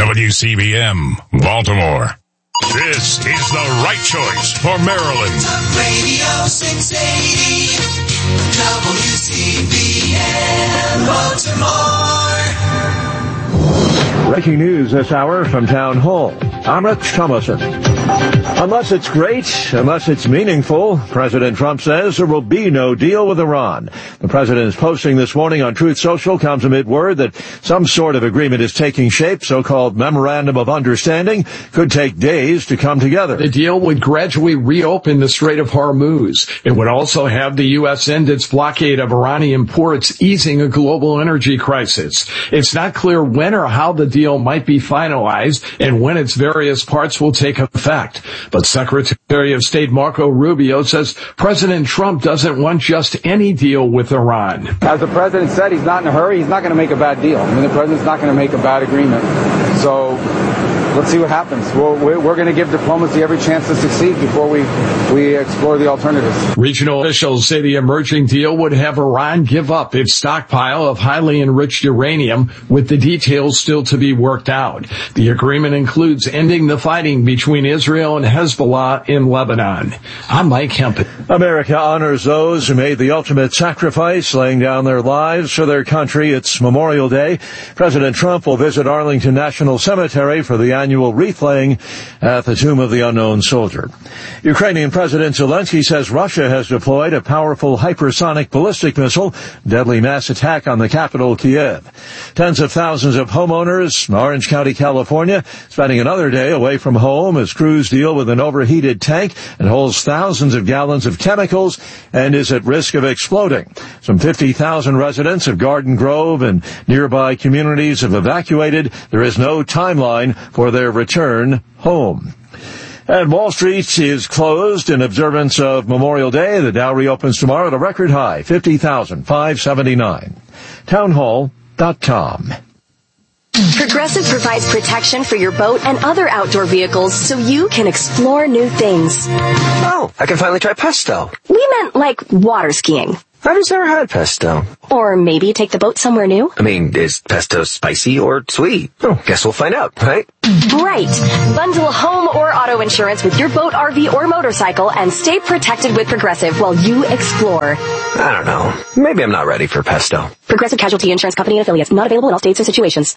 WCBM, Baltimore. This is the right choice for Maryland. Talk Radio 680, WCBM, Baltimore. Breaking news this hour from Town Hall. I'm Rich Thomason. Unless it's great, unless it's meaningful, President Trump says there will be no deal with Iran. The president's posting this morning on Truth Social comes amid word that some sort of agreement is taking shape. So-called Memorandum of Understanding could take days to come together. The deal would gradually reopen the Strait of Hormuz. It would also have the U.S. end its blockade of Iranian ports, easing a global energy crisis. It's not clear when or how the deal might be finalized and when its various parts will take effect. But Secretary of State Marco Rubio says President Trump doesn't want just any deal with Iran. As the president said, he's not in a hurry. He's not going to make a bad deal. I mean, the president's not going to make a bad agreement. So let's see what happens. We're going to give diplomacy every chance to succeed before we explore the alternatives. Regional officials say the emerging deal would have Iran give up its stockpile of highly enriched uranium, with the details still to be worked out. The agreement includes ending the fighting between Israel and Hezbollah in Lebanon. I'm Mike Hempel. America honors those who made the ultimate sacrifice, laying down their lives for their country. It's Memorial Day. President Trump will visit Arlington National Cemetery for the annual wreath laying at the Tomb of the Unknown Soldier. Ukrainian President Zelensky says Russia has deployed a powerful hypersonic ballistic missile, deadly mass attack on the capital, Kiev. Tens of thousands of homeowners in Orange County, California, spending another day away from home as crews deal with an overheated tank and holds thousands of gallons of chemicals and is at risk of exploding. Some 50,000 residents of Garden Grove and nearby communities have evacuated. There is no timeline for their return home. And Wall Street is closed in observance of Memorial Day. The Dow reopens tomorrow at a record high, 50,579. Townhall.com. Progressive provides protection for your boat and other outdoor vehicles so you can explore new things. Oh, I can finally try pesto. We meant like water skiing. I've just never had pesto. Or maybe take the boat somewhere new. I mean, is pesto spicy or sweet? Oh, guess we'll find out, right? Right. Bundle home or auto insurance with your boat, RV, or motorcycle and stay protected with Progressive while you explore. I don't know. Maybe I'm not ready for pesto. Progressive Casualty Insurance Company and Affiliates. Not available in all states or situations.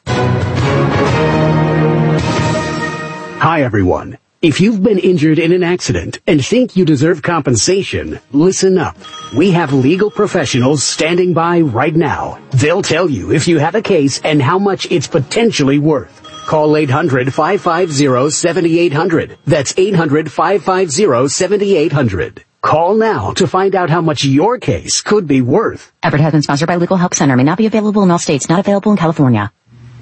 Hi, everyone. If you've been injured in an accident and think you deserve compensation, listen up. We have legal professionals standing by right now. They'll tell you if you have a case and how much it's potentially worth. Call 800-550-7800. That's 800-550-7800. Call now to find out how much your case could be worth. Effort has been sponsored by Legal Help Center. May not be available in all states. Not available in California.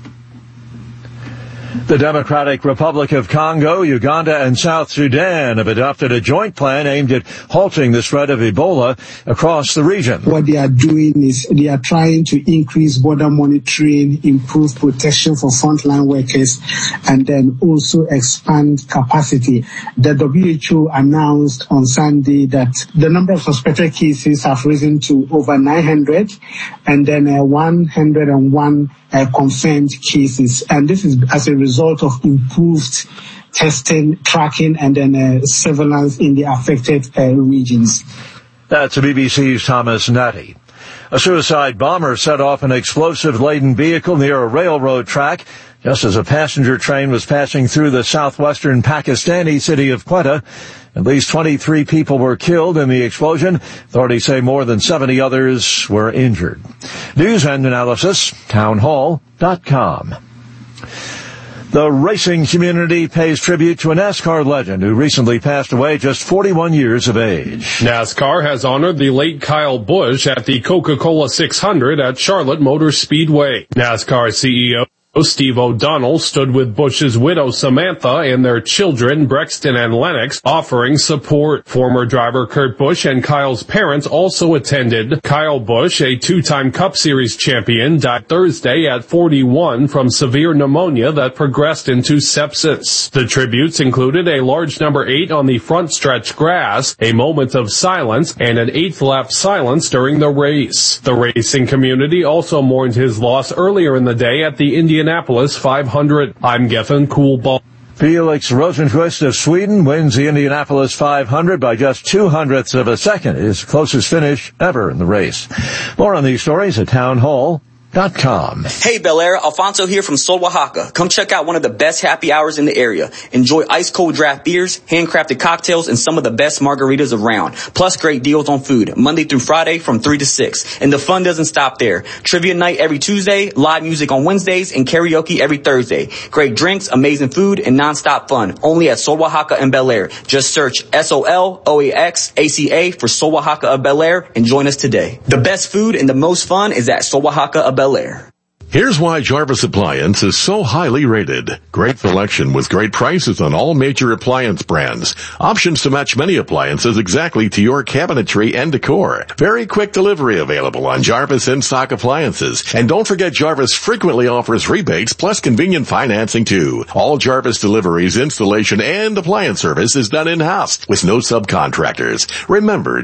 The Democratic Republic of Congo, Uganda, and South Sudan have adopted a joint plan aimed at halting the spread of Ebola across the region. What they are doing is they are trying to increase border monitoring, improve protection for frontline workers, and then also expand capacity. The WHO announced on Sunday that the number of suspected cases have risen to over 900, and then 101 confirmed cases. And this is as a result of improved testing, tracking, and then surveillance in the affected regions. That's BBC's Thomas Natty. A suicide bomber set off an explosive-laden vehicle near a railroad track just as a passenger train was passing through the southwestern Pakistani city of Quetta. At least 23 people were killed in the explosion. Authorities say more than 70 others were injured. News and analysis, townhall.com. The racing community pays tribute to a NASCAR legend who recently passed away just 41 years of age. NASCAR has honored the late Kyle Busch at the Coca-Cola 600 at Charlotte Motor Speedway. NASCAR CEO Steve O'Donnell stood with Busch's widow Samantha and their children Brexton and Lennox, offering support. Former driver Kurt Busch and Kyle's parents also attended. Kyle Busch, a two-time Cup Series champion, died Thursday at 41 from severe pneumonia that progressed into sepsis. The tributes included a large number 8 on the front stretch grass, a moment of silence, and an 8th lap silence during the race. The racing community also mourned his loss earlier in the day at the Indianapolis Indianapolis 500. I'm Gethin Coolbaugh. Felix Rosenqvist of Sweden wins the Indianapolis 500 by just 0.02 of a second, his closest finish ever in the race. More on these stories at townhall.com. Hey, Bel Air, Alfonso here from Sol Oaxaca. Come check out one of the best happy hours in the area. Enjoy ice-cold draft beers, handcrafted cocktails, and some of the best margaritas around. Plus great deals on food, Monday through Friday from 3 to 6. And the fun doesn't stop there. Trivia night every Tuesday, live music on Wednesdays, and karaoke every Thursday. Great drinks, amazing food, and nonstop fun. Only at Sol Oaxaca and Bel Air. Just search SOLOAXACA for Sol Oaxaca of Bel Air and join us today. The best food and the most fun is at Sol Oaxaca of Bel Air. Here's why Jarvis Appliance is so highly rated. Great selection with great prices on all major appliance brands. Options to match many appliances exactly to your cabinetry and decor. Very quick delivery available on Jarvis in-stock appliances. And don't forget Jarvis frequently offers rebates plus convenient financing too. All Jarvis deliveries, installation, and appliance service is done in-house with no subcontractors. Remember,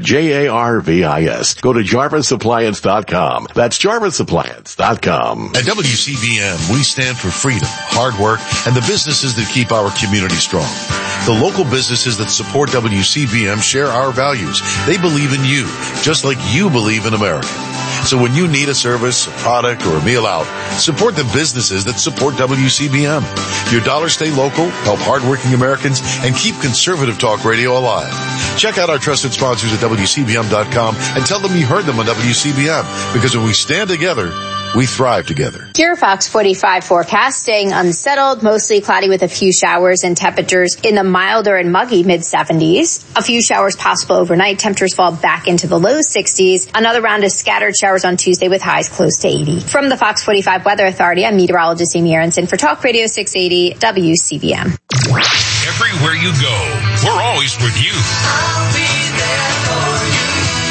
JARVIS. Go to JarvisAppliance.com. That's JarvisAppliance.com. At WCBM, we stand for freedom, hard work, and the businesses that keep our community strong. The local businesses that support WCBM share our values. They believe in you, just like you believe in America. So when you need a service, a product, or a meal out, support the businesses that support WCBM. Your dollars stay local, help hardworking Americans, and keep conservative talk radio alive. Check out our trusted sponsors at WCBM.com and tell them you heard them on WCBM, because when we stand together, we thrive together. Your Fox 45 forecast staying unsettled, mostly cloudy with a few showers and temperatures in the milder and muggy mid-70s. A few showers possible overnight. Temperatures fall back into the low 60s. Another round of scattered showers on Tuesday with highs close to 80. From the Fox 45 Weather Authority, I'm meteorologist Amy Aronson for Talk Radio 680 WCBM. Everywhere you go, we're always with you. I'll be there for you.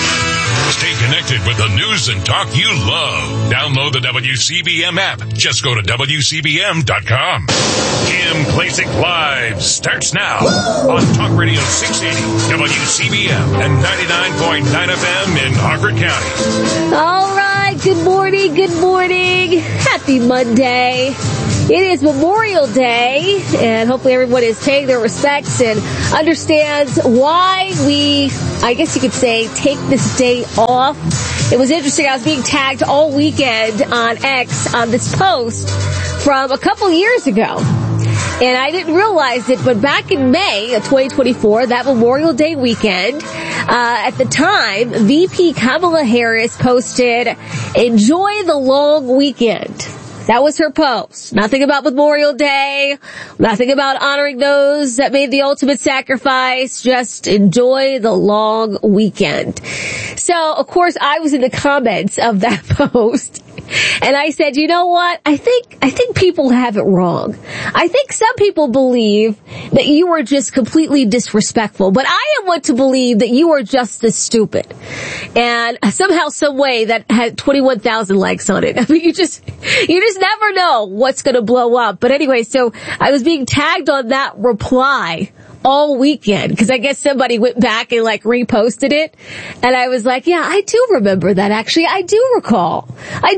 Stay connected with the news and talk you love. Download the WCBM app. Just go to WCBM.com. Kim Klacik Live starts now on Talk Radio 680, WCBM, and 99.9 FM in Harford County. All right. Good morning. Good morning. Happy Monday. It is Memorial Day, and hopefully everyone is paying their respects and understands why we, I guess you could say, take this day off. It was interesting. I was being tagged all weekend on X on this post from a couple years ago. And I didn't realize it, but back in May of 2024, that Memorial Day weekend, at the time, VP Kamala Harris posted, "Enjoy the long weekend." That was her post. Nothing about Memorial Day, nothing about honoring those that made the ultimate sacrifice, just enjoy the long weekend. So, of course, I was in the comments of that post. And I said, you know what? I think people have it wrong. I think some people believe that you are just completely disrespectful, but I am one to believe that you are just as stupid. And somehow, some way that had 21,000 likes on it. I mean, you just never know what's going to blow up. But anyway, so I was being tagged on that reply all weekend, because I guess somebody went back and reposted it. And I was like, yeah, I do remember that, actually. I do recall.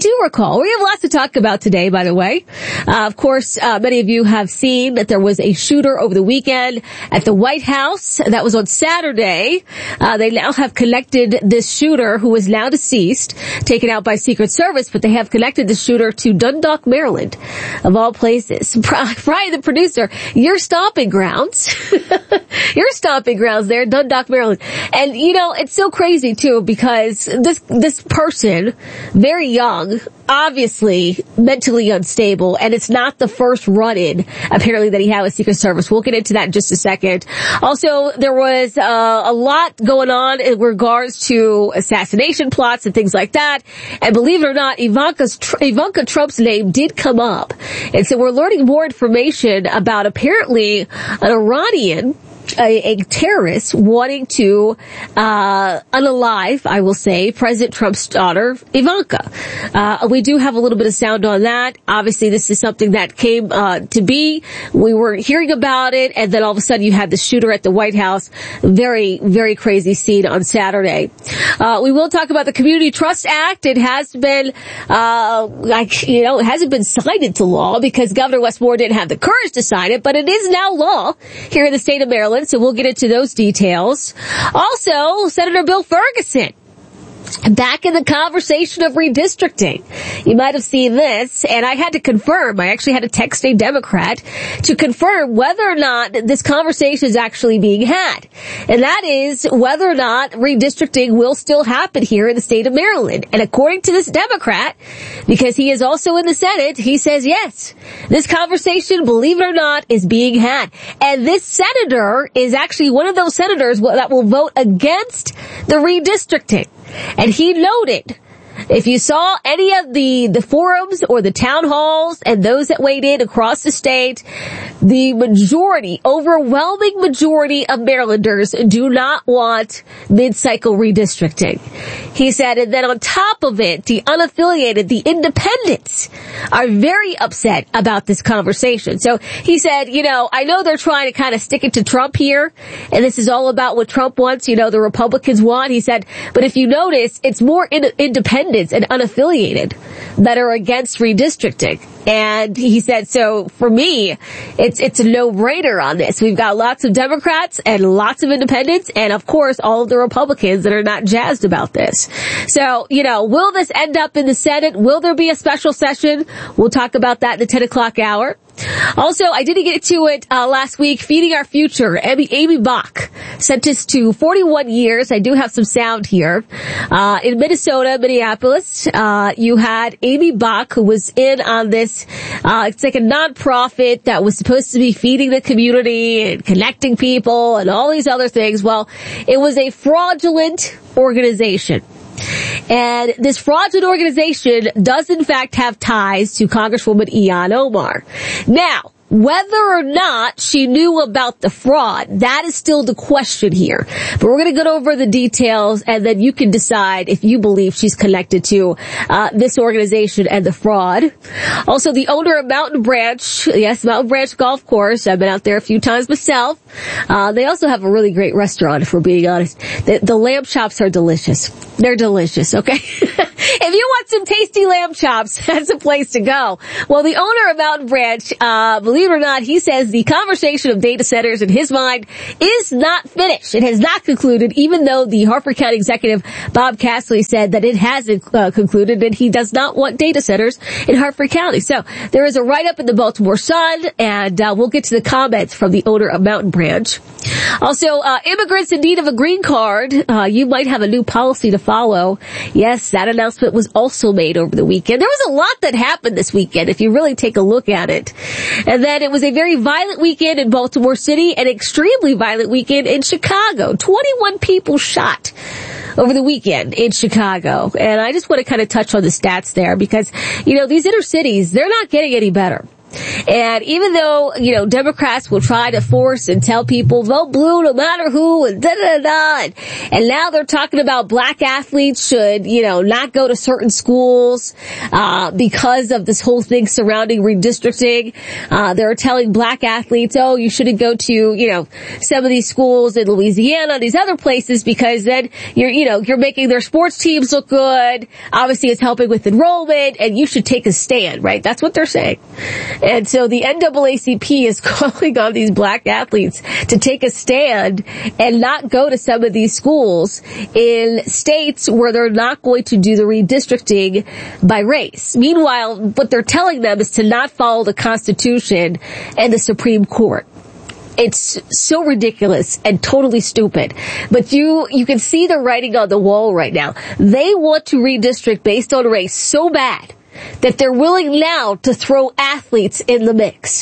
We have lots to talk about today, by the way. Of course, many of you have seen that there was a shooter over the weekend at the White House. That was on Saturday. They now have connected this shooter, who is now deceased, taken out by Secret Service, but they have connected the shooter to Dundalk, Maryland, of all places. Brian, the producer, your stomping grounds. Your stomping grounds there, Dundalk, Maryland. And, it's so crazy, too, because this person, very young, obviously mentally unstable, and it's not the first run-in, apparently, that he had with Secret Service. We'll get into that in just a second. Also, there was a lot going on in regards to assassination plots and things like that. And believe it or not, Ivanka Trump's name did come up. And so we're learning more information about apparently an Iranian a terrorist wanting to unalive, I will say, President Trump's daughter, Ivanka. We do have a little bit of sound on that. Obviously, this is something that came to be. We were hearing about it, and then all of a sudden you had the shooter at the White House. Very, very crazy scene on Saturday. We will talk about the Community Trust Act. It has been, it hasn't been signed into law because Governor Wes Moore didn't have the courage to sign it, but it is now law here in the state of Maryland. So we'll get into those details. Also, Senator Bill Ferguson back in the conversation of redistricting. You might have seen this, and I had to confirm. I actually had to text a Democrat to confirm whether or not this conversation is actually being had. And that is whether or not redistricting will still happen here in the state of Maryland. And according to this Democrat, because he is also in the Senate, he says yes. This conversation, believe it or not, is being had. And this senator is actually one of those senators that will vote against the redistricting. And he noted, if you saw any of the forums or the town halls and those that weighed in across the state, the overwhelming majority of Marylanders do not want mid-cycle redistricting. He said, and then on top of it, the unaffiliated, the independents are very upset about this conversation. So he said, I know they're trying to kind of stick it to Trump here, and this is all about what Trump wants, the Republicans want. He said, but if you notice, it's more independents and unaffiliated that are against redistricting. And he said, so for me, it's a no-brainer on this. We've got lots of Democrats and lots of independents and, of course, all of the Republicans that are not jazzed about this. So, will this end up in the Senate? Will there be a special session? We'll talk about that in the 10 o'clock hour. Also, I didn't get to it last week. Feeding Our Future, Amy Bach, sentenced to 41 years. I do have some sound here. In Minneapolis, you had Amy Bach, who was in on this. It's like a nonprofit that was supposed to be feeding the community and connecting people and all these other things. Well, it was a fraudulent organization. And this fraudulent organization does in fact have ties to Congresswoman Ilhan Omar. Now, whether or not she knew about the fraud, that is still the question here. But we're going to go over the details, and then you can decide if you believe she's connected to this organization and the fraud. Also, the owner of Mountain Branch, yes, Mountain Branch Golf Course. I've been out there a few times myself. They also have a really great restaurant, if we're being honest. The lamb chops are delicious. They're delicious, okay? If you want some tasty lamb chops, that's a place to go. Well, the owner of Mountain Branch, believe it or not, he says the conversation of data centers in his mind is not finished. It has not concluded, even though the Harford County executive, Bob Castley, said that it hasn't concluded and he does not want data centers in Harford County. So there is a write-up in the Baltimore Sun, and we'll get to the comments from the owner of Mountain Branch. Also, immigrants in need of a green card, you might have a new policy to follow. Yes, that announcement was also made over the weekend. There was a lot that happened this weekend, if you really take a look at it. And then it was a very violent weekend in Baltimore City, an extremely violent weekend in Chicago. 21 people shot over the weekend in Chicago. And I just want to kind of touch on the stats there because, these inner cities, they're not getting any better. And even though, Democrats will try to force and tell people vote blue no matter who and da-da-da-da. And now they're talking about black athletes should, not go to certain schools, because of this whole thing surrounding redistricting. They're telling black athletes, oh, you shouldn't go to, some of these schools in Louisiana, these other places, because then you're making their sports teams look good. Obviously it's helping with enrollment and you should take a stand, right? That's what they're saying. And so the NAACP is calling on these black athletes to take a stand and not go to some of these schools in states where they're not going to do the redistricting by race. Meanwhile, what they're telling them is to not follow the Constitution and the Supreme Court. It's so ridiculous and totally stupid. But you can see the writing on the wall right now. They want to redistrict based on race so bad that they're willing now to throw athletes in the mix.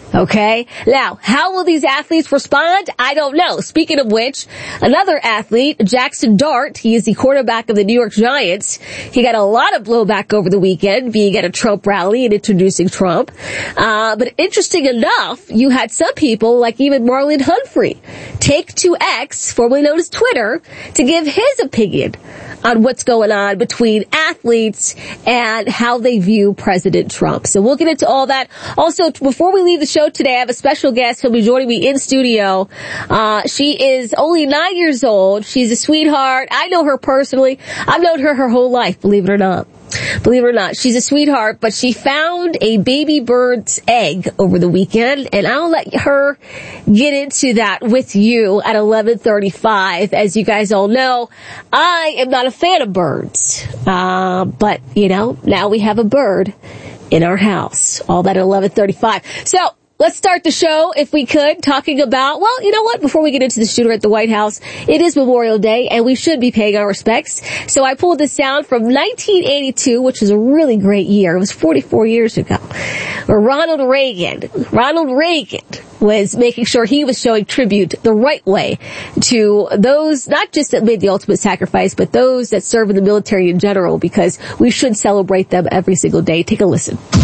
Okay? Now, how will these athletes respond? I don't know. Speaking of which, another athlete, Jackson Dart, he is the quarterback of the New York Giants. He got a lot of blowback over the weekend, being at a Trump rally and introducing Trump. But interesting enough, you had some people, like even Marlon Humphrey, take to X, formerly known as Twitter, to give his opinion on what's going on between athletes and how they view President Trump. So we'll get into all that. Also, before we leave the show today, I have a special guest who'll be joining me in studio. She is only 9 years old. She's a sweetheart. I know her personally. I've known her whole life, believe it or not. Believe it or not, she's a sweetheart, but she found a baby bird's egg over the weekend, and I'll let her get into that with you at 11:35. As you guys all know, I am not a fan of birds, but, now we have a bird in our house. All that at 11:35. So, let's start the show, if we could, talking about, well, you know what? Before we get into the shooter at the White House, it is Memorial Day, and we should be paying our respects. So I pulled this sound from 1982, which was a really great year. It was 44 years ago. Where Ronald Reagan was making sure he was showing tribute the right way to those, not just that made the ultimate sacrifice, but those that serve in the military in general, because we should celebrate them every single day. Take a listen.